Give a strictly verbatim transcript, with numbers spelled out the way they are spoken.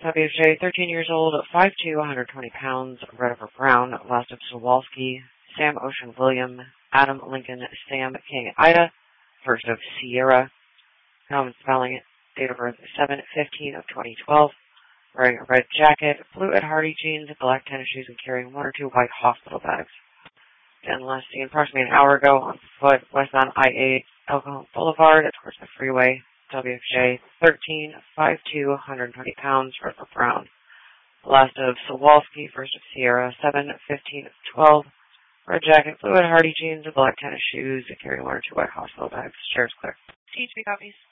W F J, thirteen years old, five two, one hundred twenty pounds, red over brown, last of Sawalski, Sam Ocean William, Adam Lincoln, Sam King Ida, first of Sierra, common spelling, date of birth seven fifteen of twenty twelve, wearing a red jacket, blue Ed Hardy jeans, black tennis shoes, and carrying one or two white hospital bags. And last seen approximately an hour ago on foot westbound I eight, El Cajon Boulevard, towards the freeway. W F J, thirteen, five two, one hundred twenty pounds, red or brown. Last of Sawalski, first of Sierra, seven fifteen of twelve, red jacket, blue Ed Hardy jeans, black tennis shoes, carrying one or two white hospital bags. Sheriff's clear. T H B copies.